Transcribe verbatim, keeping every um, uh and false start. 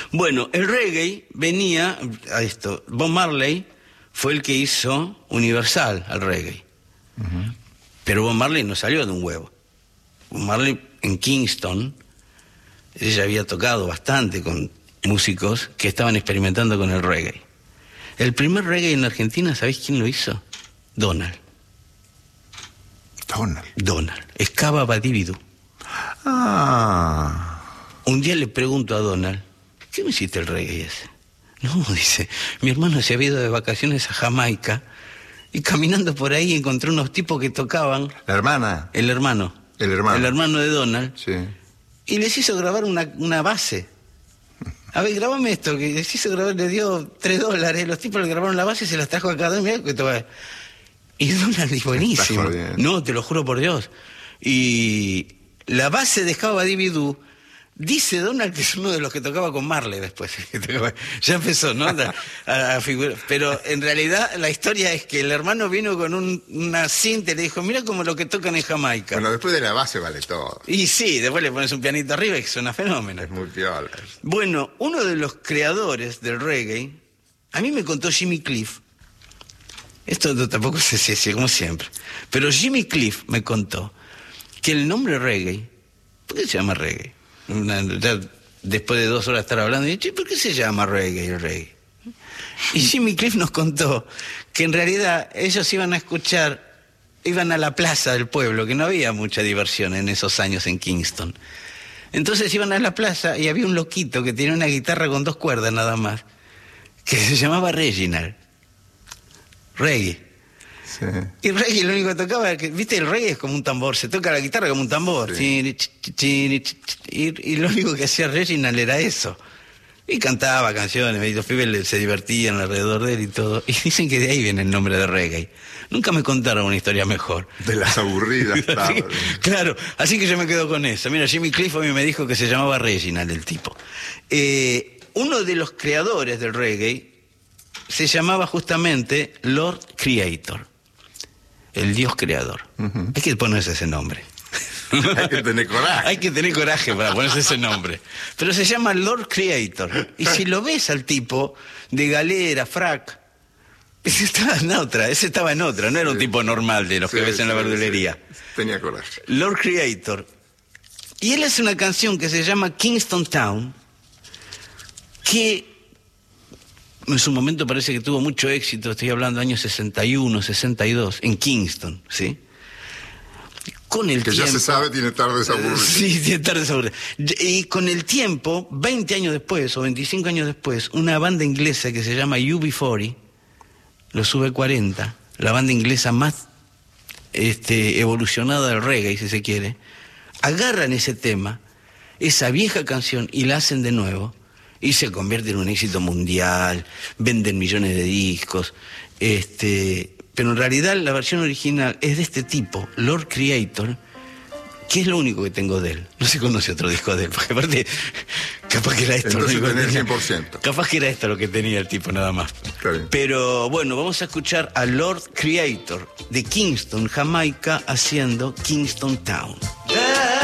Bueno, el reggae venía a esto. Bob Marley fue el que hizo universal al reggae. Uh-huh. Pero Bob Marley no salió de un huevo. Bob Marley en Kingston, ella había tocado bastante con músicos que estaban experimentando con el reggae. El primer reggae en Argentina, ¿sabéis quién lo hizo? Donald. Donald. Donald. Excava Badividú. Ah. Un día le pregunto a Donald, ¿qué me hiciste el reggae ese? No, dice, mi hermano se había ido de vacaciones a Jamaica y caminando por ahí encontré unos tipos que tocaban. La hermana. El hermano. El hermano. El hermano de Donald. Sí. Y les hizo grabar una, una base. A ver, grabame esto, que les hizo grabar, le dio tres dólares, los tipos le grabaron la base y se las trajo a cada uno. Y Donald dijo, buenísimo. No, te lo juro por Dios. Y la base de Excava Badividú, dice Donald que es uno de los que tocaba con Marley después. Ya empezó, ¿no? A, a figurar. Pero en realidad la historia es que el hermano vino con un, una cinta y le dijo, mira como lo que tocan en Jamaica. Bueno, después de la base vale todo. Y sí, después le pones un pianito arriba y suena fenómeno. Es muy piola. Bueno, uno de los creadores del reggae, a mí me contó Jimmy Cliff. Esto tampoco se sé, como siempre. Pero Jimmy Cliff me contó que el nombre reggae, ¿por qué se llama reggae? Una, ya después de dos horas estar hablando, y dije, ¿por qué se llama reggae el reggae? Y Jimmy Cliff nos contó que en realidad ellos iban a escuchar, iban a la plaza del pueblo, que no había mucha diversión en esos años en Kingston. Entonces iban a la plaza y había un loquito que tenía una guitarra con dos cuerdas nada más, que se llamaba Reginald. Reggae. Sí. Y reggae lo único que tocaba, que, viste, el reggae es como un tambor, se toca la guitarra como un tambor. Sí. Y, y lo único que hacía Reginald era eso. Y cantaba canciones, y los pibes se divertían alrededor de él y todo. Y dicen que de ahí viene el nombre de reggae. Nunca me contaron una historia mejor. De las aburridas. Así, claro, así que yo me quedo con eso. Mira, Jimmy Cliff a mí me dijo que se llamaba Reginald el tipo. Eh, uno de los creadores del reggae se llamaba justamente Lord Creator. El Dios creador. Uh-huh. Hay que ponerse ese nombre. Hay que tener coraje. Hay que tener coraje para ponerse ese nombre. Pero se llama Lord Creator. Y si lo ves al tipo de galera, frac, ese estaba en otra, ese estaba en otra, no era un sí. tipo normal de los sí, que ves en la verdulería. Sí. Tenía coraje. Lord Creator. Y él hace una canción que se llama Kingston Town, que en su momento parece que tuvo mucho éxito, estoy hablando de años sesenta y uno, sesenta y dos, en Kingston, ¿sí? Con el que tiempo, ya se sabe, tiene tardes aburridas. Sí, tiene tardes aburridas. Y con el tiempo, veinte años después, o veinticinco años después, una banda inglesa que se llama U B cuarenta, los U B cuarenta, la banda inglesa más este, evolucionada del reggae, si se quiere, agarran ese tema, esa vieja canción, y la hacen de nuevo, y se convierte en un éxito mundial, venden millones de discos, este, pero en realidad la versión original es de este tipo, Lord Creator, que es lo único que tengo de él. No se conoce otro disco de él, porque aparte, capaz que era esto. Entonces lo tenés cien por ciento. Capaz que era esto lo que tenía el tipo nada más. Pero bueno, vamos a escuchar a Lord Creator de Kingston, Jamaica, haciendo Kingston Town.